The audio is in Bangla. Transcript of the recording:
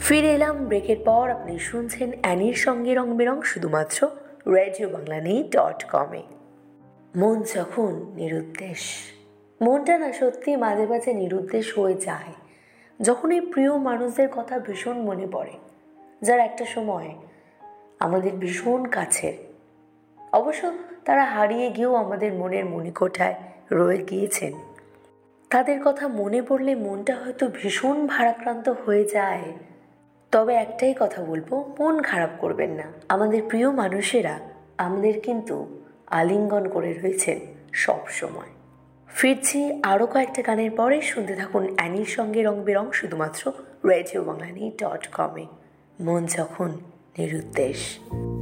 ফিরে এলাম ব্রেকের পর। আপনি শুনছেন অ্যানির সঙ্গে রং বেরং, শুধুমাত্র রেডিও বাংলা .com-এ। মন যখন নিরুদ্দেশ, মনটা না সত্যি মাঝে মাঝে নিরুদ্দেশ হয়ে যায় যখন এই প্রিয় মানুষদের কথা ভীষণ মনে পড়ে, যার একটা সময় আমাদের ভীষণ কাছের। অবশ্য তারা হারিয়ে গিয়েও আমাদের মনের মণিকোঠায় রয়ে গিয়েছেন। তাদের কথা মনে পড়লে মনটা হয়তো ভীষণ ভারাক্রান্ত হয়ে যায়। তবে একটাই কথা বলবো, মন খারাপ করবেন না। আমাদের প্রিয় মানুষেরা আমাদের কিন্তু আলিঙ্গন করে রয়েছেন সব সময়। ফিরছি আরও কয়েকটা গানের পরে। শুনতে থাকুন অ্যানির সঙ্গে রং বেরং, শুধুমাত্র রেডিও বাংলা .com-এ। মন যখন নিরুদ্দেশ।